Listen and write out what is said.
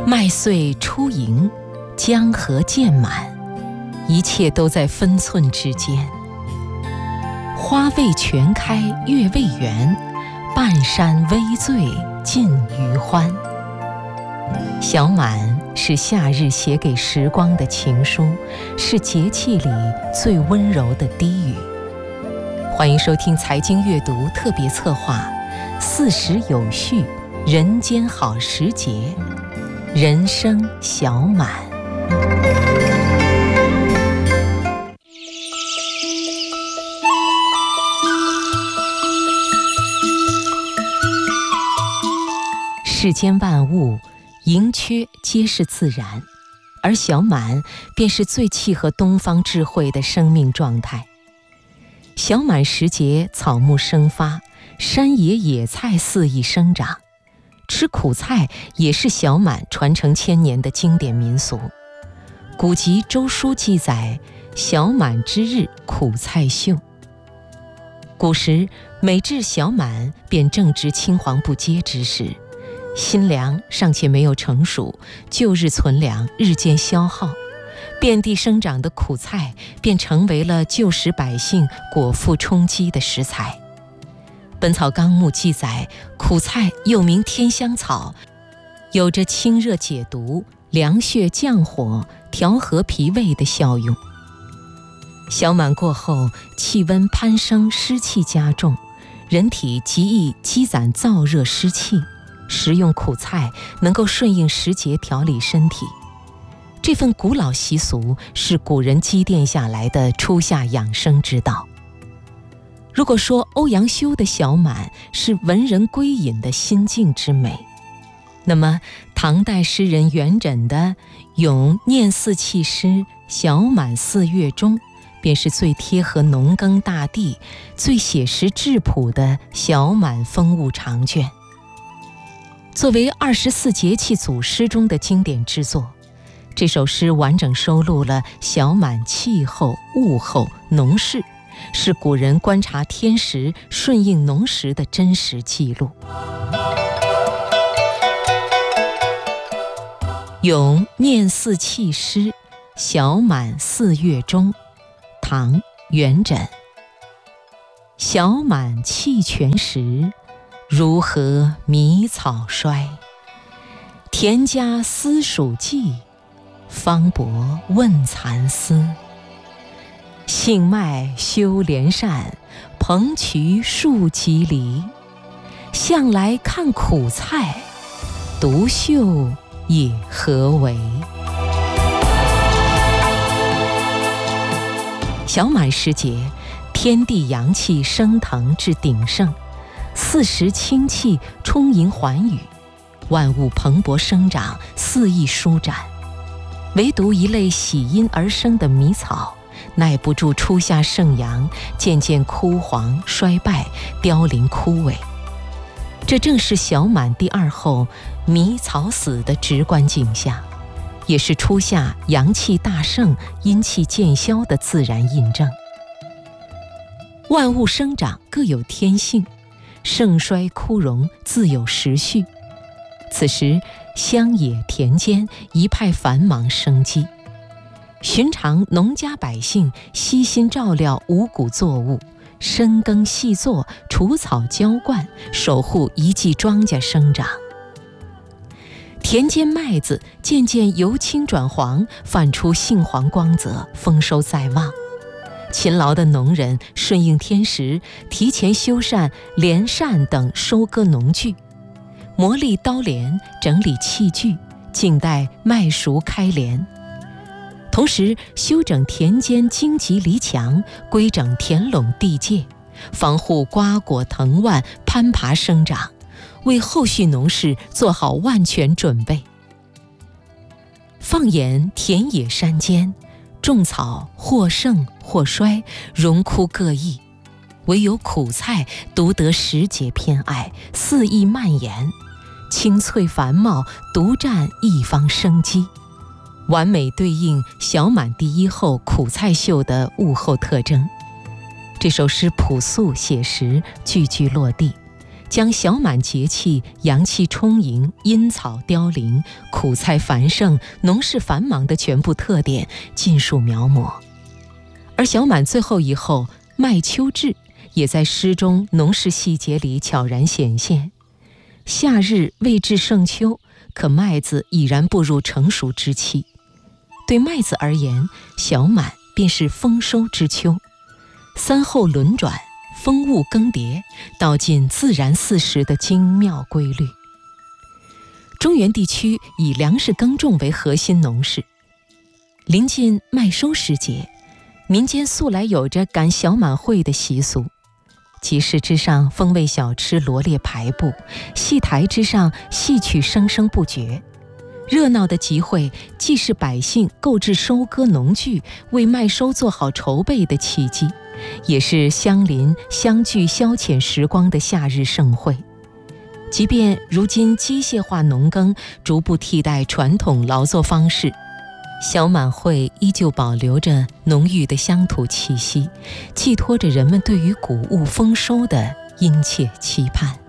麦穗初盈，江河渐满，一切都在分寸之间。花未全开月未圆，半山微醉尽余欢。小满是夏日写给时光的情书，是节气里最温柔的低语。欢迎收听财经阅读特别策划40有序，人间好时节，人生小满。世间万物盈缺皆是自然，而小满便是最契合东方智慧的生命状态。小满时节，草木生发，山野野菜肆意生长。吃苦菜也是小满传承千年的经典民俗。古籍《周书》记载，小满之日，苦菜秀。古时每至小满，便正值青黄不接之时，新粮尚且没有成熟，旧日存粮日渐消耗，遍地生长的苦菜便成为了旧时百姓果腹充饥的食材。本草纲目记载，苦菜又名天香草，有着清热解毒、凉血降火、调和脾胃的效用。小满过后，气温攀升，湿气加重，人体极易积攒燥热湿气，食用苦菜能够顺应时节调理身体。这份古老习俗是古人积淀下来的初夏养生之道。如果说欧阳修的小满是文人归隐的心境之美，那么唐代诗人元稹的咏念四气诗小满4月中，便是最贴合农耕大地、最写实质朴的小满风物长卷。作为24节气组诗中的经典之作，这首诗完整收录了小满气候、物候、农事，是古人观察天时、顺应农时的真实记录。咏念四气诗小满4月中，唐·元稹。小满气全时，如何迷草衰？田家私属稷，方伯问蚕丝。杏麦修连扇，蓬渠树棘藜。向来看苦菜，独秀也何为？小满时节，天地阳气升腾至鼎盛，四时清气充盈寰宇，万物蓬勃生长，肆意舒展。唯独一类喜阴而生的迷草，耐不住初夏盛阳，渐渐枯黄衰败，凋零枯萎。这正是小满第2后迷草死的直观景象，也是初夏阳气大盛、阴气渐消的自然印证。万物生长各有天性，盛衰枯荣自有时序。此时乡野田间一派繁忙生机，寻常农家百姓悉心照料五谷作物，深耕细作，除草浇灌，守护一季庄稼生长。田间麦子渐渐由青转黄，泛出杏黄光泽，丰收在望。勤劳的农人顺应天时，提前修缮连扇等收割农具，磨砺刀镰，整理器具，静待麦熟开镰。同时修整田间荆棘篱墙，规整田垄地界，防护瓜果藤蔓攀爬生长，为后续农事做好万全准备。放眼田野山间，种草或盛或衰，荣枯各异，唯有苦菜独得时节偏爱，肆意蔓延，青翠繁茂，独占一方生机，完美对应小满第1后苦菜秀的物候特征。这首诗朴素写实，句句落地， 将小满节气阳气充盈、阴草凋零、苦菜繁盛、农事繁忙的全部特点尽数描摹。而小满最后一候麦秋至也在诗中农事细节里悄然显现。夏日未至盛秋，可麦子已然步入成熟之期。对麦子而言，小满便是丰收之秋。三候轮转，风物更迭，道尽自然四时的精妙规律。中原地区以粮食耕种为核心农事，临近麦收时节，民间素来有着赶小满会的习俗。集市之上，风味小吃罗列排布，戏台之上，戏曲声声不绝。热闹的集会既是百姓购置收割农具，为麦收做好筹备的契机，也是乡邻相聚消遣时光的夏日盛会。即便如今机械化农耕逐步替代传统劳作方式，小满会依旧保留着浓郁的乡土气息，寄托着人们对于谷物丰收的殷切期盼。